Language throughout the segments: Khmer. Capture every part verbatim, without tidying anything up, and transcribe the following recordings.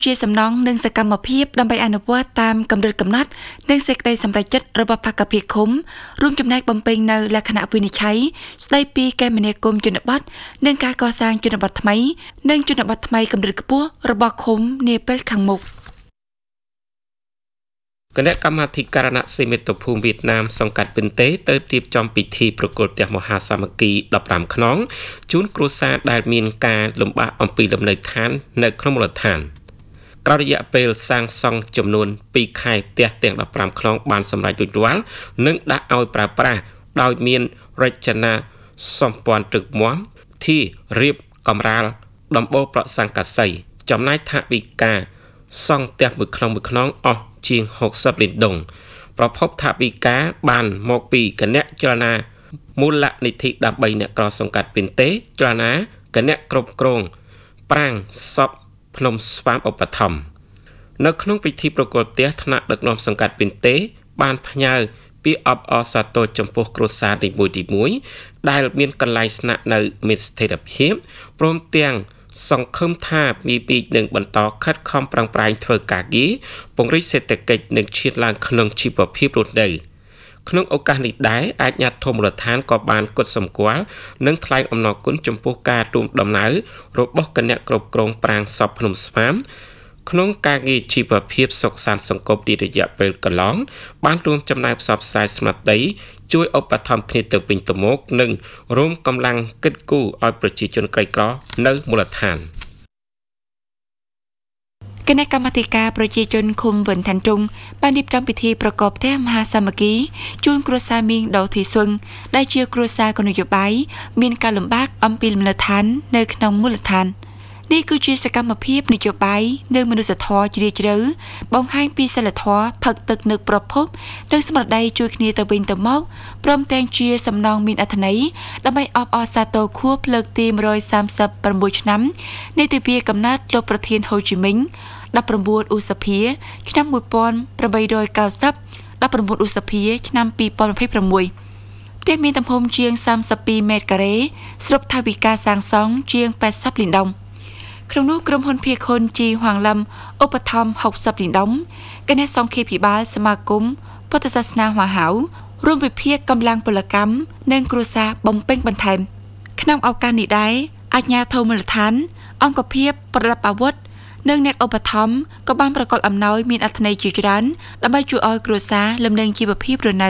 ជាសំណងនិងសកម្មភាពដើម្បីអនុវត្តតាមកម្រិតកំណត់និងសេចក្តីសម្រេចចិត្តរបស់បកភិឃុំរួមចំណែកបំពេញនៅលក្ខណៈវិនិច្ឆ័យស្តីពីគមនាគមន៍ជនបទនិងការកសាងជនបទថ្មីនិងជនបទថ្មីកម្រិតខ្ពស់របស់ឃុំនាពេលខាងមុខគណៈកម្មាធិការណៈសេមិត្តភូមិវៀតណាមសង្កាត់ពិនតេទៅរៀបចំពិធីប្រគល់ផ្ទះមហាសាមគ្គីដប់ប្រាំខ្នងជូនគ្រួសារដែលមានការលំបាកអំពីលំនៅឋាននៅក្នុងមូលដ្ឋានក្រោយរយៈពេលសាងសង់ចំនួនពីរខែផ្ទះទាំងដប់ប្រាំខ្នងបានសម្រេចរួចរាល់និងដាក់ឲ្យប្រើប្រាស់ដោយមានរចនាសម្ព័ន្ធរឹងមាំទីរៀបកម្រាលដំបូលប្រសង្កសីចំណាយថវិកាសង់ផ្ទះមួយខ្នងមួយខ្នងអស់ជាងហុកសិបលានដុងប្រភពថវិកាបានមកពីគណៈចលនាមូលនិធិដើម្បីអ្នកក្រសង្កាត់ពិនតេចលនាគណៈគ្រប់គ្រងប្រាង្គសពភ្នំស្វាមឧបត្ថម្ភនៅក្នុងពិធីប្រគល់ផ្ទះថ្នាក់ដឹកនាំសង្កាត់ពិនតេបានផ្ញើពីអបអរសាទរចំពោះគ្រួសារទីមួយទីមួយដែលមានកន្លែងស្នាក់នៅមានស្ថិរភាពព្រមទាំងសង្ឃឹមថាមីពីនឹងបន្តខិតខំប្រឹងប្រែងធ្វើការងារពង្រីកសេដ្ឋកិច្ចនិងឈានឡើងក្នុងជីវភាពរស់នៅក្នុងឱកាសនេះដែរអាជ្ញាធរមូលដ្ឋានក៏បានគិតសម្គាល់និងថ្លែងអំណរគុណចំពោះការរួមដំណើររបស់គណៈគ្រប់គ្រងប្រាង្គសពភ្នំស្វាមក្នុងការងារជីវភាពសុខសាន្តសង្គមទីរយៈពេលកន្លងបានរួមចំណែកផ្សព្វផ្សាយស្មារតីជួយឧបត្ថម្ភគ្នាទៅវិញទៅមកនិងរួមកម្លាំងគិតគូរឲ្យប្រជាជនក្រីក្រនៅមូលដ្ឋានគណៈកម្មាធិការប្រជាជនឃុំវិនឋានតុងបានរៀបចំពិធីប្រកបផ្ទះមហាសាមគ្គីជូនគ្រួសារមីងដោធីស៊ុងដែលជាគ្រួសារគណនយោបាយមានការលំបាកអំពីលំនៅឋាននៅក្នុងមូលដ្ឋាននេះគឺជាសកម្មភាពនយោបាយនិងមនុស្សធម៌ជ្រាលជ្រៅបង្ហាញពីសិលធម៌ផឹកទឹកនឹកប្រភពនិងស្មារតីជួយគ្នាទៅវិញទៅមកព្រមទាំងជាសំណងមានអត្ថន័យដើម្បីអបអរសាទរខួបលើកទីមួយរយសាមសិបប្រាំមួយឆ្នាំនៃទិវាកំណើតលោកប្រធានហូជីមិញដប់ប្រាំបួនឧសភាឆ្នាំមួយពាន់ប្រាំបីរយកៅសិប ដប់ប្រាំបួនឧសភាឆ្នាំពីរពាន់ម្ភៃប្រាំមួយផ្ទះមានទំហំជាងសាមសិបពីរម៉ែត្រការ៉េស្រុបថវិកាសាងសង់ជាងแปดสิบលានដុំក្នុងនោះក្រុមហ៊ុនភាគហ៊ុនជីហួងឡឹមឧបត្ថម្ភหกสิบលានដុំគណៈសង្ឃាភិបាលសមាគមពុទ្ធសាសនាហួហៅរួមវិភាគកម្លាំងពលកម្មនិងគ្រួសារបំពេញបន្ថែមក្នុងឱកាសនេះដែរអាជ្ញាធរមូលដ្ឋានអង្គភាពប្រដាប់អាវុធនិងអ្នកឧបត្ថម្ភក៏បានប្រកល់អំណោយមានអត្ថន័យជាច្រើនដើម្បីជួយឲ្យគ្រួសារលំនឹងជីវភាពរស់នៅ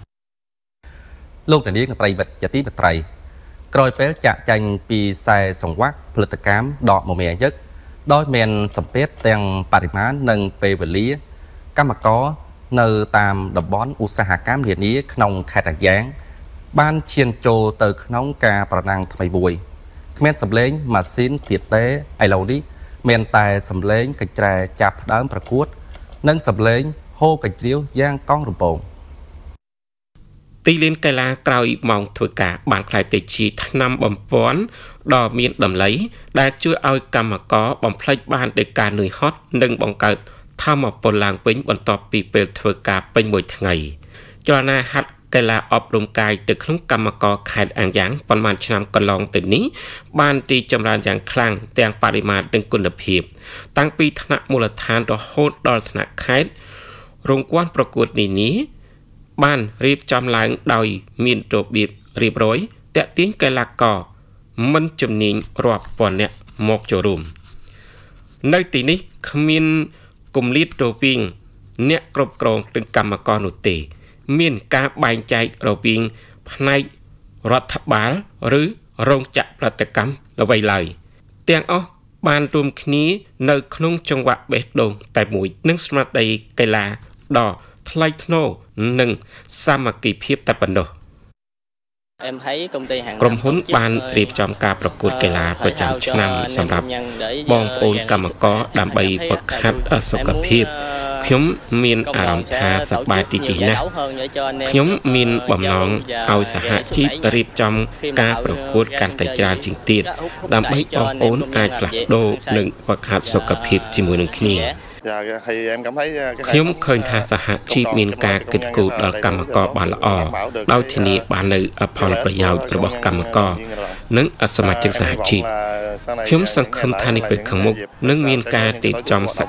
លោកនាងប្រិយមិត្តជាទីមេត្រីក្រោយពេលចាក់ចែងពីខ្សែសង្វាក់ផលិតកម្មដកមមាញឹកដោយមានសម្ពាធទាំងបរិមាណនិងពេលវេលាកម្មករនៅតាមតំបន់ឧស្សាហកម្មនានាក្នុងខេត្តអាយ៉ាងបានឈានចូលទៅក្នុងការប្រណាំងថ្មីមួយគ្មានសម្លេងម៉ាស៊ីនទៀតទេឥឡូវនេះមានតែសម្លេងកញ្ច្រែចាប់ផ្ដើមប្រកួតនិងសម្លេងហូរកញ្ជ្រៀវយ៉ាងកង់រំពងទីលានកីឡាក្រោយម៉ោងធ្វើការបានក្លាយទៅជាថ្នាំបំពាន់ដ៏មានតម្លៃដែលជួយឲ្យកម្មករបំភ្លេចបានដោយការនឿយហត់និងបង្កើតថាមពលឡើងវិញបន្ទាប់ពីពេលធ្វើការពេញមួយថ្ងៃចលនាហាត់កីឡាអប់រំកាយទៅក្នុងកម្មករខេត្តអាយ៉ាងប៉ុន្មានឆ្នាំកន្លងទៅនេះបានទីចម្រើនយ៉ាងខ្លាំងទាំងបរិមាណនិងគុណភាពតាំងពីថ្នាក់មូលដ្ឋានរហូតដល់ថ្នាក់ខេត្តរង្វាន់ប្រកួតនេះនេះបានរៀបចំឡើងដោយមានរបៀបរៀបរយតាក់ទាញកីឡាករមិនជំនាញរាប់ពាន់នាក់មកចូលរួមនៅទីនេះគ្មានគម្លាតរវាងអ្នកគ្រប់គ្រងនិងកម្មករនោះទេមានការបែងចែករវាងផ្នែករដ្ឋបាលឬរោងចក្រផលិតកម្មអ្វីឡើយទាំងអស់បានរួមគ្នានៅក្នុងចង្វាក់បេះដូងតែមួយនិងស្មារតីកីឡាដ៏ថ្លៃថ្នូរនិងសាមគ្គីភាពតែប៉ុណ្ណោះក្រុមហ៊ុនបានរៀបចំការប្រកួតកីឡាប្រចាំឆ្នាំសម្រាប់បងប្អូនកម្មករដើម្បីបង្ហាត់សុខភាពខ្ញុំមានអារម្មណ៍ថាសប្បាយទីទីណាស់ខ្ញុំមានបំណងឲ្យសហជីពរៀបចំការប្រកួតកាន់តែច្រើនជាងទៀតដើម្បីបងប្អូនអាចផ្លាស់ប្ដូរនិងបង្ហាត់សុខភាពជាមួយនឹងគ្នាខ្ញុំឃើញថាសហជីពមានការគិតគូរដល់កម្មករបានល្អដោយធានាបាននូវផលប្រយោជន៍របស់កម្មករនិងសមាជិកសហជីពខ្ញុំសង្ឃឹមថានេះពេលខាងមុខនឹងមានការរៀបចំស